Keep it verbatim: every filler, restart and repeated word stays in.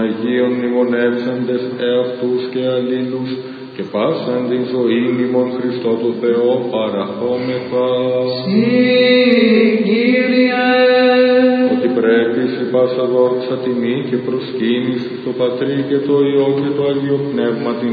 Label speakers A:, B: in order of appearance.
A: Αγίων μνημονεύσαντες εαυτούς και αλλήλους, και πάσαν την ζωήν ημών Χριστό του Θεό παραχόμεθα.
B: Συ, Κύριε,
A: ότι πρέπει σε πάσα δόξα τιμή και προσκύνηση στο Πατρί και το Υιό και το Αγίο Πνεύμα την